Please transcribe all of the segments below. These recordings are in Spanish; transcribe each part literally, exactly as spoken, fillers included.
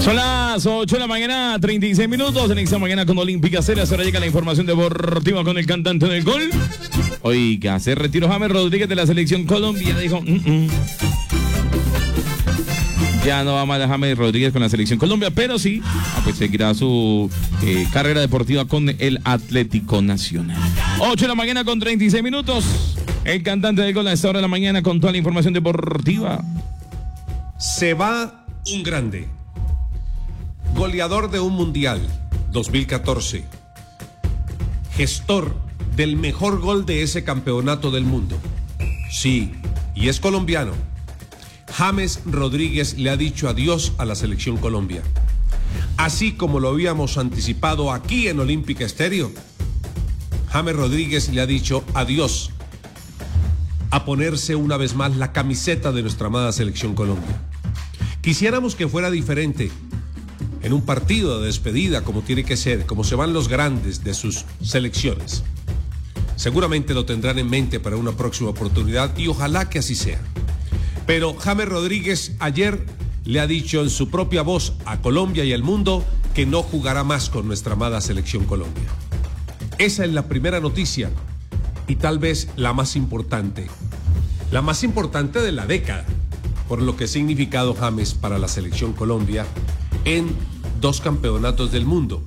Son las ocho de la mañana, treinta y seis minutos. En esta mañana con Olímpica Ceres. Ahora llega la información deportiva con el cantante del gol. Oiga, se retiró James Rodríguez de la selección Colombia. Dijo, mm -mm. ya no va más James Rodríguez con la selección Colombia, pero sí, ah, pues seguirá su eh, carrera deportiva con el Atlético Nacional. ocho de la mañana con treinta y seis minutos. El cantante del gol a esta hora de la mañana con toda la información deportiva. Se va un grande. Goleador de un mundial, dos mil catorce. Gestor del mejor gol de ese campeonato del mundo. Sí, y es colombiano. James Rodríguez le ha dicho adiós a la selección Colombia. Así como lo habíamos anticipado aquí en Olímpica Estéreo, James Rodríguez le ha dicho adiós a ponerse una vez más la camiseta de nuestra amada selección Colombia. Quisiéramos que fuera diferente. En un partido de despedida, como tiene que ser, como se van los grandes de sus selecciones. Seguramente lo tendrán en mente para una próxima oportunidad y ojalá que así sea. Pero James Rodríguez ayer le ha dicho en su propia voz a Colombia y al mundo que no jugará más con nuestra amada selección Colombia. Esa es la primera noticia y tal vez la más importante. La más importante de la década, por lo que ha significado James para la selección Colombia en dos campeonatos del mundo.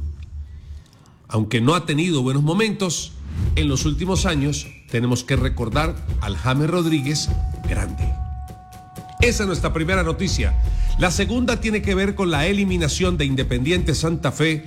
Aunque no ha tenido buenos momentos, en los últimos años tenemos que recordar al James Rodríguez grande. Esa es nuestra primera noticia. La segunda tiene que ver con la eliminación de Independiente Santa Fe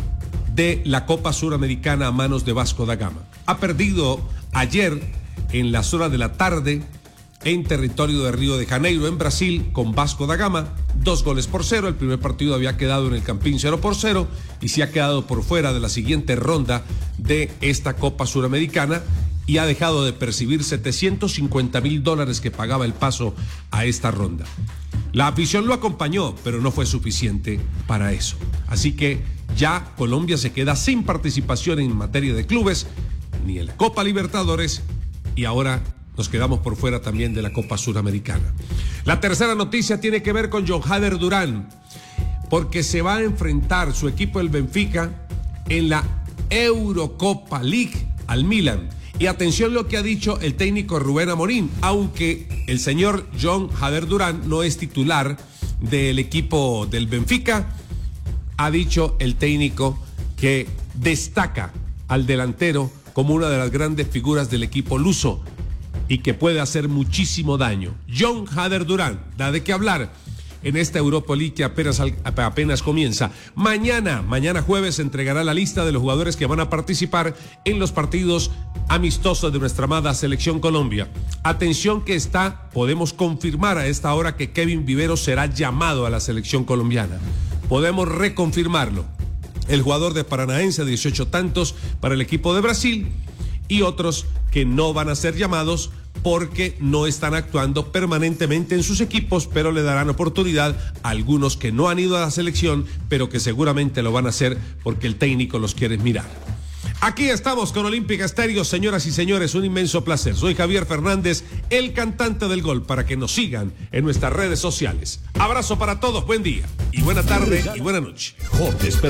de la Copa Suramericana a manos de Vasco da Gama. Ha perdido ayer en las horas de la tarde en territorio de Río de Janeiro, en Brasil, con Vasco da Gama, dos goles por cero. El primer partido había quedado en el Campín cero por cero y se ha quedado por fuera de la siguiente ronda de esta Copa Suramericana y ha dejado de percibir setecientos cincuenta mil dólares que pagaba el paso a esta ronda. La afición lo acompañó, pero no fue suficiente para eso. Así que ya Colombia se queda sin participación en materia de clubes, ni en la Copa Libertadores, y ahora nos quedamos por fuera también de la Copa Suramericana. La tercera noticia tiene que ver con John Hader Durán, porque se va a enfrentar su equipo, el Benfica, en la Eurocopa League al Milan. Y atención lo que ha dicho el técnico Rubén Amorín, aunque el señor John Hader Durán no es titular del equipo del Benfica, ha dicho el técnico que destaca al delantero como una de las grandes figuras del equipo luso y que puede hacer muchísimo daño. John Hader Durán da de qué hablar en esta Europa League que apenas, apenas comienza. Mañana, mañana jueves, se entregará la lista de los jugadores que van a participar en los partidos amistosos de nuestra amada selección Colombia. Atención que está, podemos confirmar a esta hora que Kevin Vivero será llamado a la selección colombiana. Podemos reconfirmarlo. El jugador de Paranaense, dieciocho tantos para el equipo de Brasil, y otros que no van a ser llamados porque no están actuando permanentemente en sus equipos, pero le darán oportunidad a algunos que no han ido a la selección, pero que seguramente lo van a hacer porque el técnico los quiere mirar. Aquí estamos con Olímpica Estéreo, señoras y señores, un inmenso placer. Soy Javier Fernández, el cantante del gol, para que nos sigan en nuestras redes sociales. Abrazo para todos, buen día y buena tarde y buena noche.